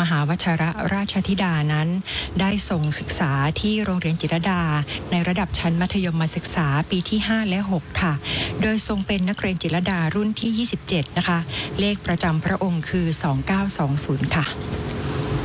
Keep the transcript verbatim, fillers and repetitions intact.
หาวชิรราชธิดานั้นได้ทรงศึกษาที่โรงเรียนจิตรลดาในระดับชั้นมัธยมศึกษาปีที่ห้าและหกค่ะโดยทรงเป็นนักเรียนจิตรลดารุ่นที่ยี่สิบเจ็ดนะคะเลขประจำพระองค์คือสองเก้าสองศูนย์ค่ะ